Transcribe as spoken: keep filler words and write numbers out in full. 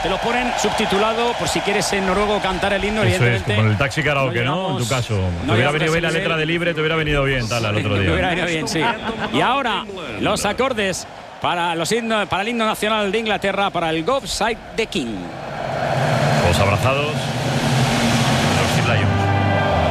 te lo ponen subtitulado por si quieres en noruego cantar el himno. Eso Evidentemente. es, como el taxi karaoke, ¿no? llegamos, En tu caso. No te hubiera venido llegamos bien la a ese letra de nivel. Libre, te hubiera venido bien, tal, al otro Te día. hubiera venido bien, sí. Y ahora, los acordes para, los himno, para el himno nacional de Inglaterra, para el God Save the King. Los abrazados.